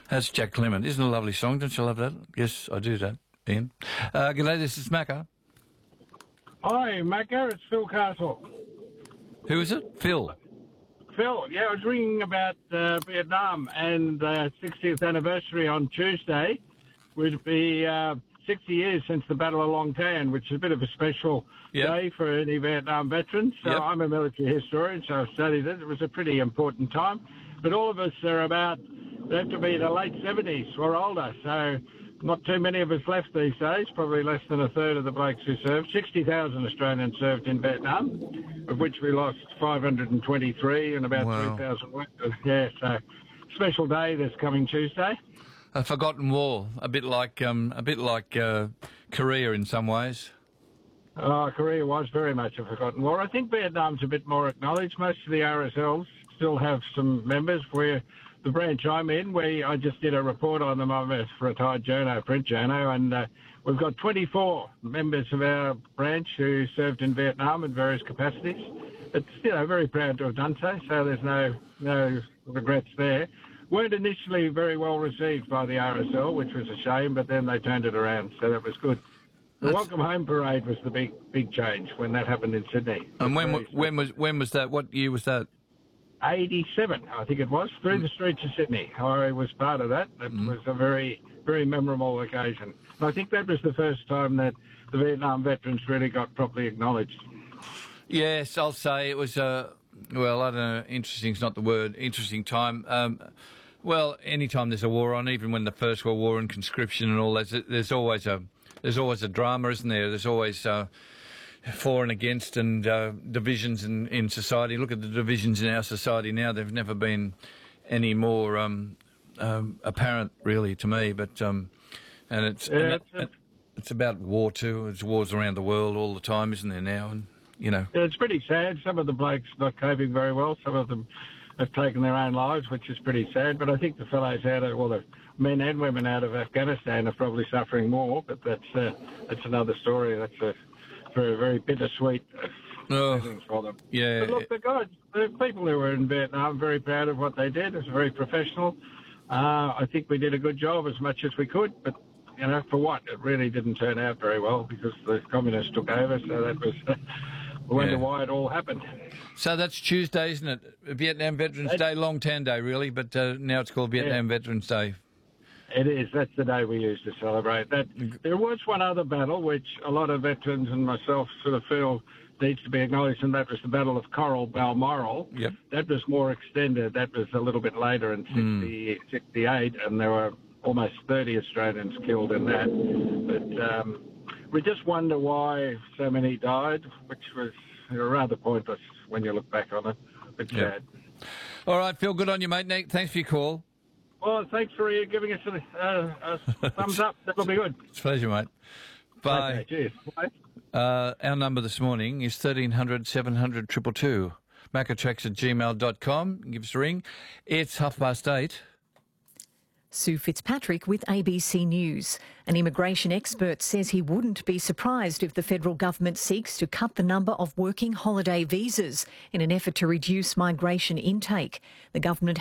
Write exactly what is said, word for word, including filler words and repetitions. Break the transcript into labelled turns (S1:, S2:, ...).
S1: That's Jack Clement. Isn't it a lovely song? Don't you love that? Yes, I do that, Ian. Uh, g'day, this is Macca.
S2: Hi, Macca. It's Phil Castle.
S1: Who is it? Phil.
S2: Phil, yeah, I was ringing about uh, Vietnam and uh, sixtieth anniversary on Tuesday. Would be uh, sixty years since the Battle of Long Tan, which is a bit of a special
S1: Yep.
S2: day for any Vietnam veterans. So
S1: Yep.
S2: I'm a military historian, so I've studied it. It was a pretty important time. But all of us are about, they have to be the late seventies or older, so not too many of us left these days, probably less than a third of the blokes who served. sixty thousand Australians served in Vietnam, of which we lost five hundred twenty-three and about
S1: Wow.
S2: three thousand. Yeah, so special day this coming Tuesday.
S1: A forgotten war, a bit like um, a bit like uh, Korea in some ways.
S2: Oh, Korea was very much a forgotten war. I think Vietnam's a bit more acknowledged. Most of the R S Ls still have some members. Where the branch I'm in, where I just did a report on them. I'm a retired journo, print journo, and uh, we've got twenty-four members of our branch who served in Vietnam in various capacities. It's, you know, very proud to have done so, so there's no no regrets there. Weren't initially very well received by the R S L, which was a shame, but then they turned it around, so that was good. The
S1: That's-
S2: Welcome Home Parade was the big big change when that happened in Sydney.
S1: And when
S2: Very
S1: wa- when was when was that? What year was that?
S2: eighty-seven, I think it was, through the streets of Sydney. I was part of that. It
S1: Mm.
S2: was a very, very memorable occasion. And I think that was the first time that the Vietnam veterans really got properly acknowledged.
S1: Yes, I'll say it was a, well, I don't know, interesting's not the word, interesting time. Um, well, any time there's a war on, even when the First World War and conscription and all that, there's always a, there's always a drama, isn't there? There's always uh, for and against and uh, divisions in, in society. Look at the divisions in our society now. They've never been any more um, um, apparent, really, to me. But um, and it's
S2: Yeah,
S1: and
S2: it's,
S1: it, it's about war too. There's wars around the world all the time, isn't there now? And you know,
S2: it's pretty sad. Some of the blokes not coping very well. Some of them have taken their own lives, which is pretty sad. But I think the fellows out of, well, the men and women out of Afghanistan are probably suffering more. But that's uh, that's another story. That's a very, very bittersweet uh,
S1: Oh,
S2: feelings for them.
S1: yeah.
S2: But look, the guys, the people who were in Vietnam, very proud of what they did. It was very professional. Uh, I think we did a good job as much as we could, but, you know, for what? It really didn't turn out very well because the communists took over, so that was, we wonder
S1: Yeah.
S2: why it all happened.
S1: So that's Tuesday, isn't it? Vietnam Veterans
S2: That-
S1: Day, Long Tan Day, really, but uh, now it's called Vietnam Veterans Day.
S2: It is. That's the day we use to celebrate that. There was one other battle which a lot of veterans and myself sort of feel needs to be acknowledged, and that was the Battle of Coral Balmoral.
S1: Yep.
S2: That was more extended. That was a little bit later in sixty, sixty-eight, and there were almost thirty Australians killed in that. But um, we just wonder why so many died, which was rather pointless when you look back on it. It's
S1: Yeah.
S2: sad.
S1: All right, Phil, good on you, mate. Nick, thanks for your call.
S2: Well, thanks for uh, giving us a, uh, a thumbs up. That'll be good.
S1: It's a pleasure, mate. Bye.
S2: Okay, cheers. Bye.
S1: Uh, our number this morning is thirteen hundred seven hundred two two two. Macatracks at gmail dot com. Give us a ring. It's half past eight.
S3: Sue Fitzpatrick with A B C News. An immigration expert says he wouldn't be surprised if the federal government seeks to cut the number of working holiday visas in an effort to reduce migration intake. The government